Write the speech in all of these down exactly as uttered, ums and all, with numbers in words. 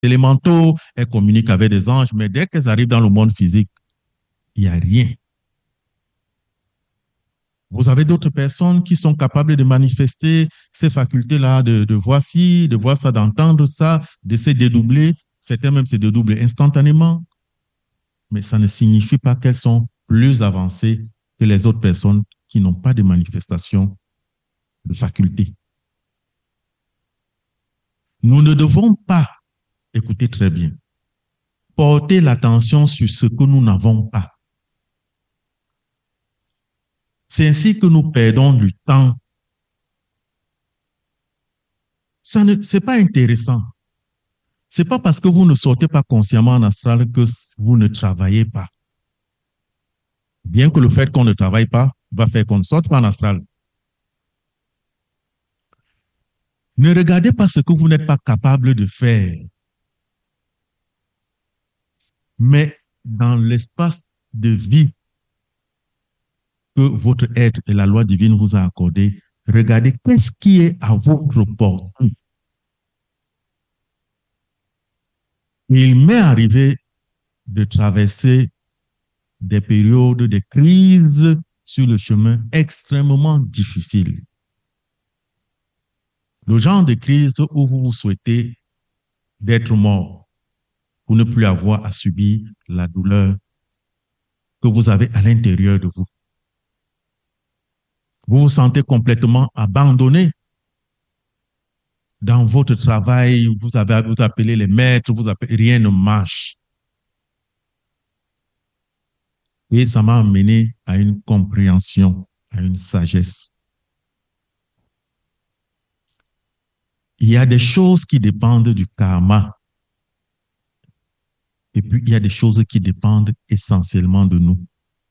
élémentaux, elles communiquent avec des anges, mais dès qu'elles arrivent dans le monde physique, il n'y a rien. Vous avez d'autres personnes qui sont capables de manifester ces facultés-là, de, de voir ci, de voir ça, d'entendre ça, de se dédoubler. Certains même se dédoublent instantanément. Mais ça ne signifie pas qu'elles sont plus avancées que les autres personnes qui n'ont pas de manifestation de facultés. Nous ne devons pas, écoutez très bien, porter l'attention sur ce que nous n'avons pas. C'est ainsi que nous perdons du temps. Ça ne, c'est pas intéressant. C'est pas parce que vous ne sortez pas consciemment en astral que vous ne travaillez pas. Bien que le fait qu'on ne travaille pas va faire qu'on ne sorte pas en astral. Ne regardez pas ce que vous n'êtes pas capable de faire. Mais dans l'espace de vie que votre être et la loi divine vous a accordé, regardez qu'est-ce qui est à votre portée. Il m'est arrivé de traverser des périodes, des crises sur le chemin extrêmement difficiles. Le genre de crise où vous vous souhaitez d'être mort pour ne plus avoir à subir la douleur que vous avez à l'intérieur de vous. Vous vous sentez complètement abandonné dans votre travail, vous avez vous appelez les maîtres, vous appelez, rien ne marche. Et ça m'a amené à une compréhension, à une sagesse. Il y a des choses qui dépendent du karma. Et puis, il y a des choses qui dépendent essentiellement de nous.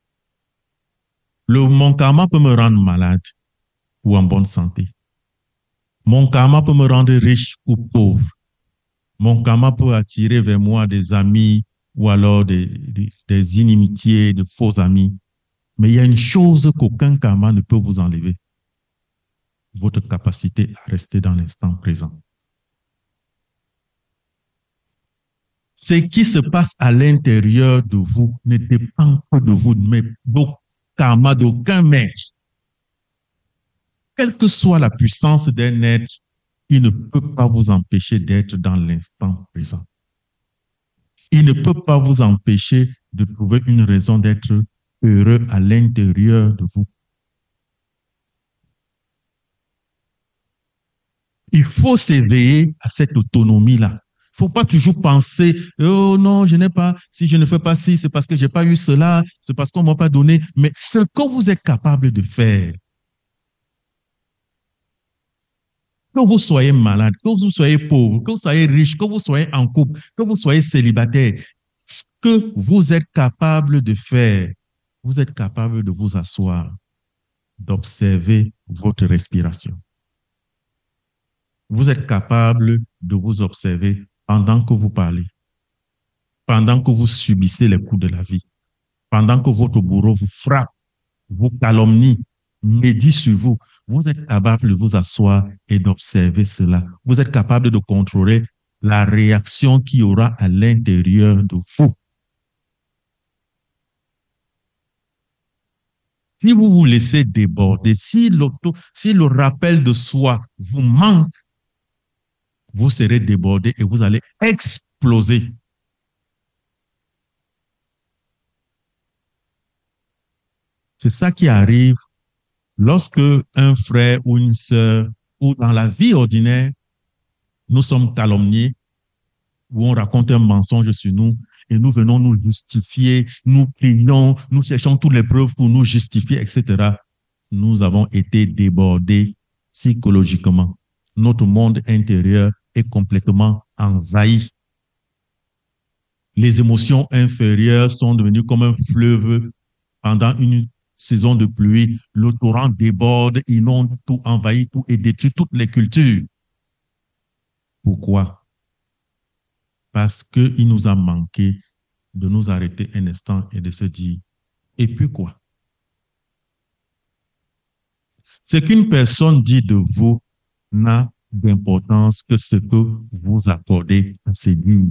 Le, mon karma peut me rendre malade ou en bonne santé. Mon karma peut me rendre riche ou pauvre. Mon karma peut attirer vers moi des amis ou alors des, des, des inimitiés, de faux amis. Mais il y a une chose qu'aucun karma ne peut vous enlever. Votre capacité à rester dans l'instant présent. Ce qui se passe à l'intérieur de vous ne dépend pas de vous, mais du karma d'aucun maître. Quelle que soit la puissance d'un être, il ne peut pas vous empêcher d'être dans l'instant présent. Il ne peut pas vous empêcher de trouver une raison d'être heureux à l'intérieur de vous. Il faut s'éveiller à cette autonomie-là. Il ne faut pas toujours penser, oh non, je n'ai pas, si je ne fais pas ci, c'est parce que je n'ai pas eu cela, c'est parce qu'on ne m'a pas donné. Mais ce que vous êtes capable de faire, que vous soyez malade, que vous soyez pauvre, que vous soyez riche, que vous soyez en couple, que vous soyez célibataire, ce que vous êtes capable de faire, vous êtes capable de vous asseoir, d'observer votre respiration. Vous êtes capable de vous observer pendant que vous parlez, pendant que vous subissez les coups de la vie, pendant que votre bourreau vous frappe, vous calomnie, médit sur vous. Vous êtes capable de vous asseoir et d'observer cela. Vous êtes capable de contrôler la réaction qu'il y aura à l'intérieur de vous. Si vous vous laissez déborder, si, l'auto, si le rappel de soi vous manque, vous serez débordé et vous allez exploser. C'est ça qui arrive lorsque un frère ou une sœur, ou dans la vie ordinaire, nous sommes calomniés, où on raconte un mensonge sur nous, et nous venons nous justifier, nous prions, nous cherchons toutes les preuves pour nous justifier, et cetera. Nous avons été débordés psychologiquement. Notre monde intérieur est complètement envahi. Les émotions inférieures sont devenues comme un fleuve pendant une saison de pluie. Le torrent déborde, inonde tout, envahit tout et détruit toutes les cultures. Pourquoi? Parce qu'il nous a manqué de nous arrêter un instant et de se dire, et puis quoi? Ce qu'une personne dit de vous n'a d'importance que ce que vous accordez à ces livres.